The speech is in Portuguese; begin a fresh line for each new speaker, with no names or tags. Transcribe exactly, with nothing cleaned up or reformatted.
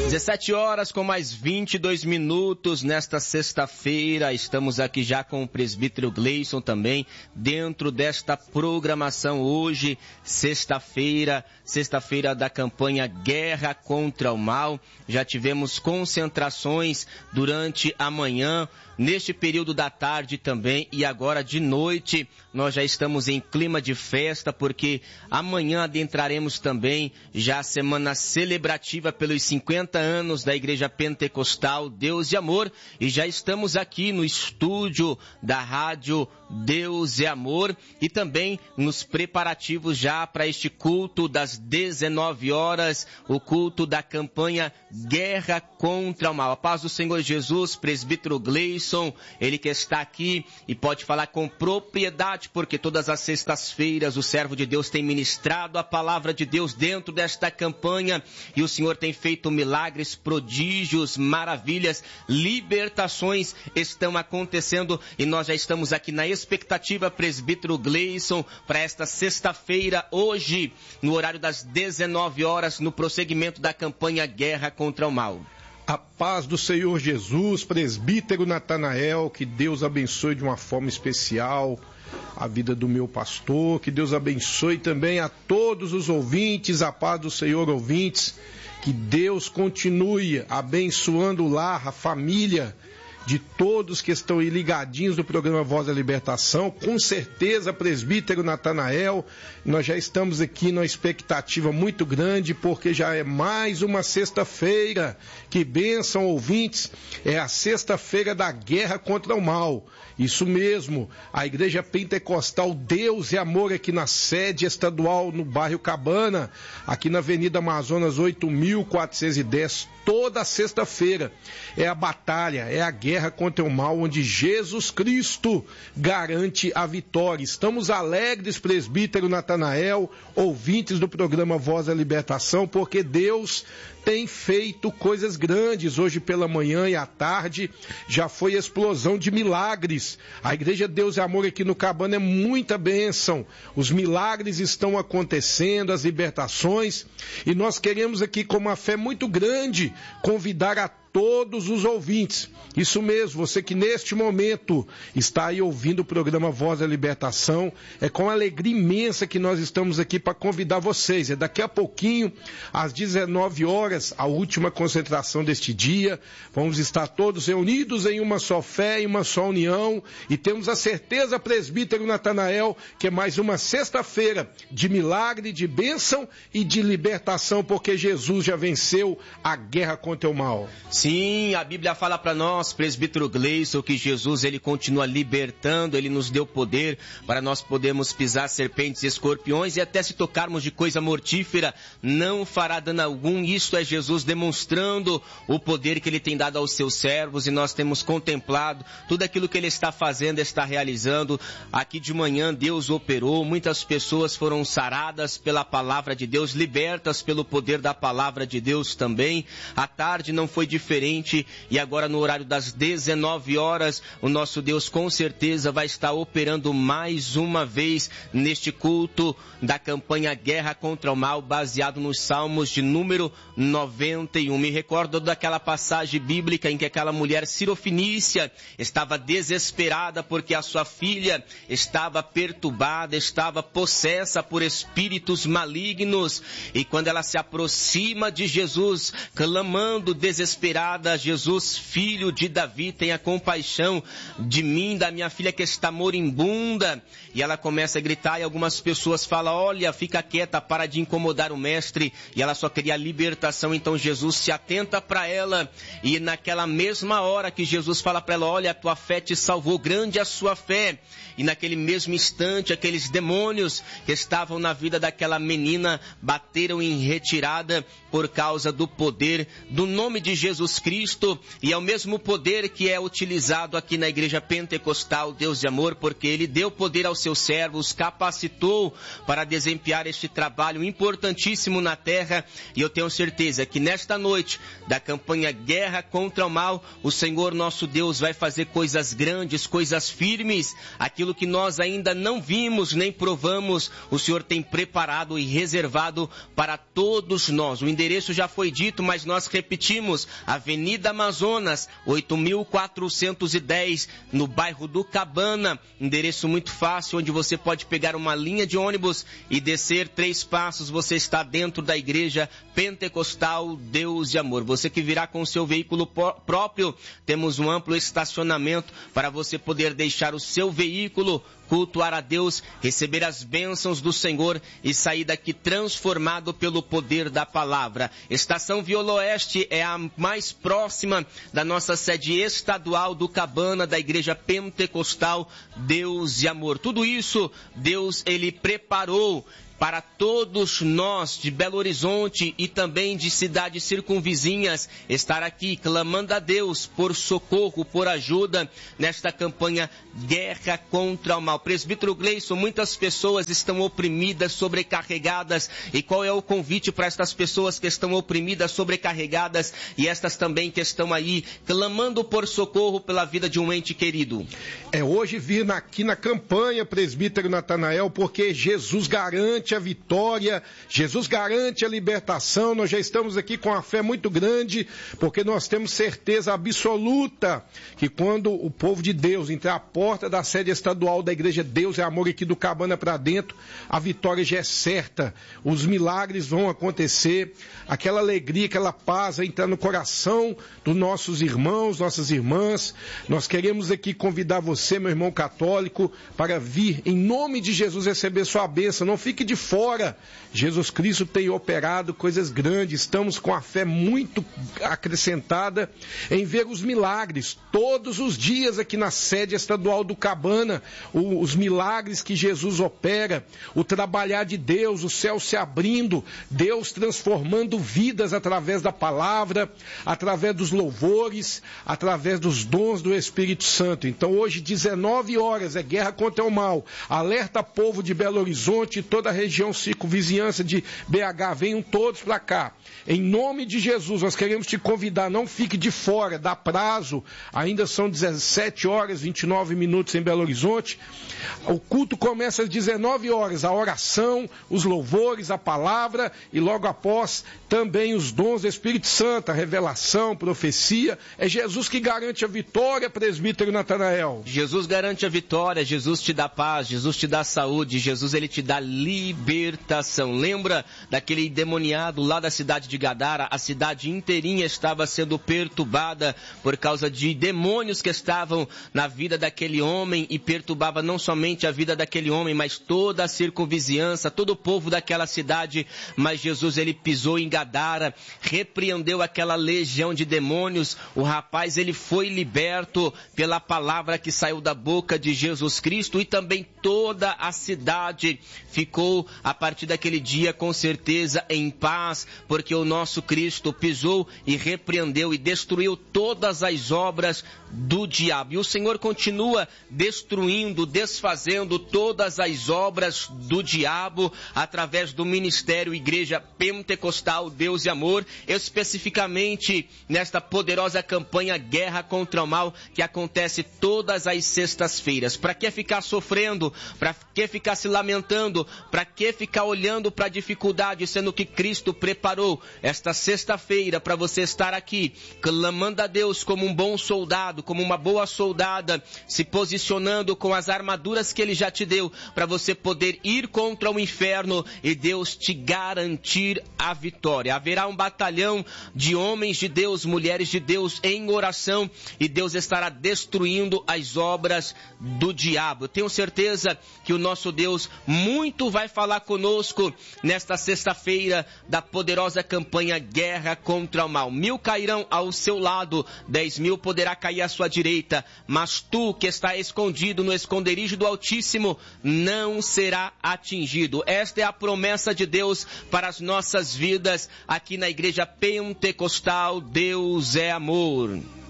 dezessete horas com mais vinte e dois minutos nesta sexta-feira. Estamos aqui já com o presbítero Gleison também dentro desta programação hoje, sexta-feira, sexta-feira da campanha Guerra contra o Mal. Já tivemos concentrações durante a manhã, neste período da tarde também, e agora de noite nós já estamos em clima de festa, porque amanhã adentraremos também já a semana celebrativa pelos cinquenta anos da Igreja Pentecostal Deus e Amor, e já estamos aqui no estúdio da rádio Deus e Amor e também nos preparativos já para este culto das dezenove horas, o culto da campanha Guerra contra o Mal. A paz do Senhor Jesus, presbítero Gleison, ele que está aqui e pode falar com propriedade, porque todas as sextas-feiras o servo de Deus tem ministrado a palavra de Deus dentro desta campanha e o Senhor tem feito milagres, prodígios, maravilhas, libertações estão acontecendo e nós já estamos aqui na expectativa, presbítero Gleison, para esta sexta-feira, hoje, no horário das dezenove horas, no prosseguimento da campanha Guerra contra o Mal.
A paz do Senhor Jesus, presbítero Natanael, que Deus abençoe de uma forma especial a vida do meu pastor, que Deus abençoe também a todos os ouvintes, a paz do Senhor, ouvintes, que Deus continue abençoando o lar, a família de todos que estão aí ligadinhos no programa Voz da Libertação. Com certeza, presbítero Natanael, nós já estamos aqui numa expectativa muito grande, porque já é mais uma sexta-feira. Que bênção, ouvintes! É a sexta-feira da guerra contra o mal. Isso mesmo, a Igreja Pentecostal Deus e Amor aqui na sede estadual no bairro Cabana, aqui na Avenida Amazonas oito mil quatrocentos e dez, toda sexta-feira. É a batalha, é a guerra contra o mal, onde Jesus Cristo garante a vitória. Estamos alegres, presbítero Natanael, ouvintes do programa Voz da Libertação, porque Deus tem feito coisas grandes. Hoje pela manhã e à tarde já foi explosão de milagres. A Igreja Deus e Amor aqui no Cabana é muita bênção. Os milagres estão acontecendo, as libertações, e nós queremos aqui com uma fé muito grande convidar a todos os ouvintes. Isso mesmo, você que neste momento está aí ouvindo o programa Voz da Libertação, é com alegria imensa que nós estamos aqui para convidar vocês. É daqui a pouquinho, às dezenove horas, a última concentração deste dia. Vamos estar todos reunidos em uma só fé, em uma só união, e temos a certeza, presbítero Natanael, que é mais uma sexta-feira de milagre, de bênção e de libertação, porque Jesus já venceu a guerra contra o mal.
Sim, a Bíblia fala para nós, presbítero Gleison, que Jesus ele continua libertando, ele nos deu poder para nós podermos pisar serpentes e escorpiões, e até se tocarmos de coisa mortífera, não fará dano algum. Isso é Jesus demonstrando o poder que ele tem dado aos seus servos, e nós temos contemplado tudo aquilo que ele está fazendo, está realizando. Aqui de manhã Deus operou, muitas pessoas foram saradas pela palavra de Deus, libertas pelo poder da palavra de Deus também. À tarde não foi diferente, e agora no horário das dezenove horas, o nosso Deus com certeza vai estar operando mais uma vez neste culto da campanha Guerra contra o Mal, baseado nos Salmos de número noventa e um. Me recordo daquela passagem bíblica em que aquela mulher cirofenícia estava desesperada porque a sua filha estava perturbada, estava possessa por espíritos malignos, e quando ela se aproxima de Jesus, clamando desesperada: Jesus, filho de Davi, tenha compaixão de mim, da minha filha que está moribunda. E ela começa a gritar, e algumas pessoas falam: olha, fica quieta, para de incomodar o mestre. E ela só queria libertação. Então Jesus se atenta para ela, e naquela mesma hora que Jesus fala para ela: olha, a tua fé te salvou, grande a sua fé. E naquele mesmo instante, aqueles demônios que estavam na vida daquela menina bateram em retirada por causa do poder do nome de Jesus Jesus Cristo, e é o mesmo poder que é utilizado aqui na Igreja Pentecostal Deus de Amor, porque Ele deu poder aos seus servos, capacitou para desempenhar este trabalho importantíssimo na terra, e eu tenho certeza que nesta noite da campanha Guerra contra o Mal, o Senhor nosso Deus vai fazer coisas grandes, coisas firmes, aquilo que nós ainda não vimos nem provamos, o Senhor tem preparado e reservado para todos nós. O endereço já foi dito, mas nós repetimos: Avenida Amazonas, oito mil quatrocentos e dez, no bairro do Cabana, endereço muito fácil, onde você pode pegar uma linha de ônibus e descer três passos, você está dentro da Igreja Pentecostal Deus de Amor. Você que virá com o seu veículo próprio, temos um amplo estacionamento para você poder deixar o seu veículo, cultuar a Deus, receber as bênçãos do Senhor e sair daqui transformado pelo poder da palavra. Estação Viola Oeste é a mais próxima da nossa sede estadual do Cabana, da Igreja Pentecostal Deus de Amor. Tudo isso Deus, Ele preparou para todos nós de Belo Horizonte e também de cidades circunvizinhas estar aqui clamando a Deus por socorro, por ajuda nesta campanha Guerra contra o Mal. Presbítero Gleison, muitas pessoas estão oprimidas, sobrecarregadas, e qual é o convite para estas pessoas que estão oprimidas, sobrecarregadas e estas também que estão aí clamando por socorro pela vida de um ente querido?
É hoje vir aqui na campanha, presbítero Natanael, porque Jesus garante a vitória, Jesus garante a libertação. Nós já estamos aqui com a fé muito grande, porque nós temos certeza absoluta que quando o povo de Deus entrar à porta da sede estadual da Igreja Deus é Amor aqui do Cabana para dentro, a vitória já é certa, os milagres vão acontecer, aquela alegria, aquela paz vai entrar no coração dos nossos irmãos, nossas irmãs. Nós queremos aqui convidar você, meu irmão católico, para vir em nome de Jesus receber sua bênção. Não fique de fora. Jesus Cristo tem operado coisas grandes. Estamos com a fé muito acrescentada em ver os milagres todos os dias aqui na sede estadual do Cabana, os milagres que Jesus opera, o trabalhar de Deus, o céu se abrindo, Deus transformando vidas através da palavra, através dos louvores, através dos dons do Espírito Santo. Então hoje, dezenove horas, é Guerra contra o Mal. Alerta povo de Belo Horizonte e toda a região circunvizinhança de B H, venham todos para cá. Em nome de Jesus, nós queremos te convidar, não fique de fora, dá prazo, ainda são dezessete horas, vinte e nove minutos em Belo Horizonte. O culto começa às dezenove horas, a oração, os louvores, a palavra e logo após também os dons do Espírito Santo, a revelação, profecia. É Jesus que garante a vitória, presbítero Natanael.
Jesus garante a vitória, Jesus te dá paz, Jesus te dá saúde, Jesus ele te dá libertação. Lembra daquele endemoniado lá da cidade de Gadara? A cidade inteirinha estava sendo perturbada por causa de demônios que estavam na vida daquele homem e perturbava não somente a vida daquele homem, mas toda a circunvizinhança, todo o povo daquela cidade. Mas Jesus ele pisou em Gadara, repreendeu aquela legião de demônios. O rapaz ele foi liberto pela palavra que saiu da boca de Jesus Cristo, e também toda a cidade ficou a partir daquele dia com certeza em paz, porque o nosso Cristo pisou e repreendeu e destruiu todas as obras do diabo. E o Senhor continua destruindo, desfazendo todas as obras do diabo através do ministério Igreja Pentecostal Deus e Amor, especificamente nesta poderosa campanha Guerra contra o Mal, que acontece todas as sextas-feiras. Para que ficar sofrendo? Para que ficar se lamentando? Para que ficar olhando para a dificuldade, sendo que Cristo preparou esta sexta-feira para você estar aqui, clamando a Deus como um bom soldado, como uma boa soldada, se posicionando com as armaduras que Ele já te deu, para você poder ir contra o inferno e Deus te garantir a vitória. Haverá um batalhão de homens de Deus, mulheres de Deus em oração, e Deus estará destruindo as obras do diabo. Eu tenho certeza que o nosso Deus muito vai falar falar conosco nesta sexta-feira da poderosa campanha Guerra contra o Mal. Mil cairão ao seu lado, dez mil poderá cair à sua direita, mas tu que está escondido no esconderijo do Altíssimo não será atingido. Esta é a promessa de Deus para as nossas vidas aqui na Igreja Pentecostal Deus é Amor.